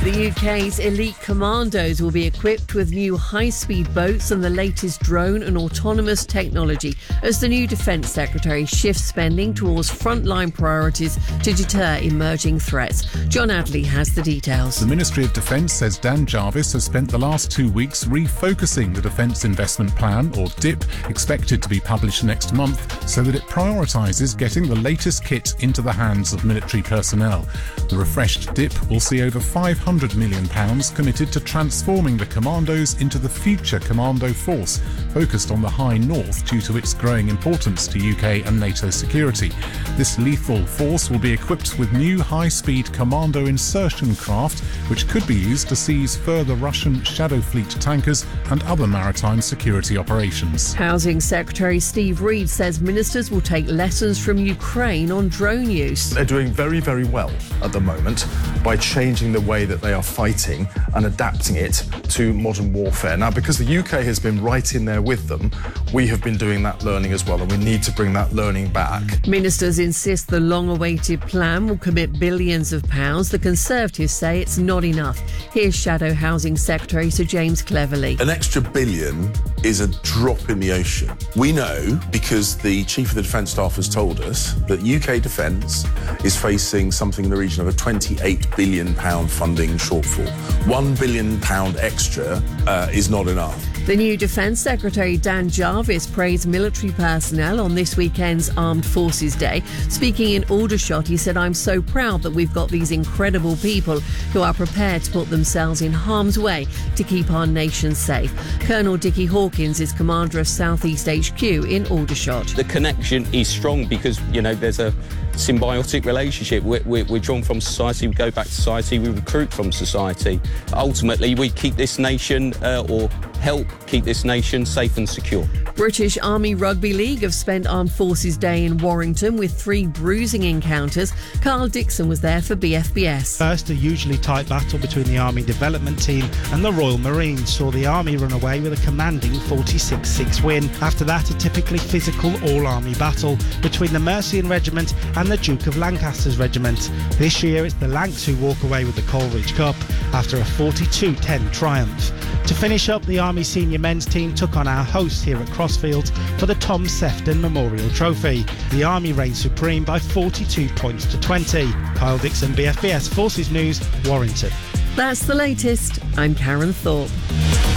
The UK's elite commandos will be equipped with new high-speed boats and the latest drone and autonomous technology as the new Defence Secretary shifts spending towards frontline priorities to deter emerging threats. John Adley has the details. The Ministry of Defence says Dan Jarvis has spent the last 2 weeks refocusing the Defence Investment Plan, or DIP, expected to be published next month, so that it prioritises getting the latest kit into the hands of military personnel. The refreshed DIP will see over £500 million committed to transforming the commandos into the future commando force, focused on the High North due to its growing importance to UK and NATO security. This lethal force will be equipped with new high-speed commando insertion craft, which could be used to seize further Russian Shadow Fleet tankers and other maritime security operations. Housing Secretary Steve Reed says ministers will take lessons from Ukraine on drone use. They're doing very, very well at the moment by changing the way that they are fighting and adapting it to modern warfare. Now, because the UK has been right in there with them, we have been doing that learning as well, and we need to bring that learning back. Ministers insist the long-awaited plan will commit billions of pounds. The Conservatives say it's not enough. Here's Shadow Housing Secretary Sir James Cleverly. An extra billion is a drop in the ocean. We know, because the Chief of the Defence Staff has told us, that UK Defence is facing something in the region of a £28 billion funding shortfall. £1 billion extra is not enough. The new Defence Secretary Dan Jarvis praised military personnel on this weekend's Armed Forces Day. Speaking in Aldershot, he said, "I'm so proud that we've got these incredible people who are prepared to put themselves in harm's way to keep our nation safe." Colonel Dickie Hawkins is commander of South East HQ in Aldershot. The connection is strong because, there's a symbiotic relationship. We're drawn from society, we go back to society, we recruit from society. Ultimately, we keep this nation, or help keep this nation safe and secure. British Army Rugby League have spent Armed Forces Day in Warrington with 3 bruising encounters. Carl Dixon was there for BFBS. First, a usually tight battle between the Army Development Team and the Royal Marines saw the Army run away with a commanding 46-6 win. After that, a typically physical all-Army battle between the Mercian Regiment and the Duke of Lancaster's Regiment. This year, it's the Lancs who walk away with the Coleridge Cup after a 42-10 triumph. To finish up, the Army senior men's team took on our hosts here at Crossfields for the Tom Sefton Memorial Trophy. The Army reigned supreme by 42 points to 20. Kyle Dixon, BFBS Forces News, Warrington. That's the latest. I'm Karen Thorpe.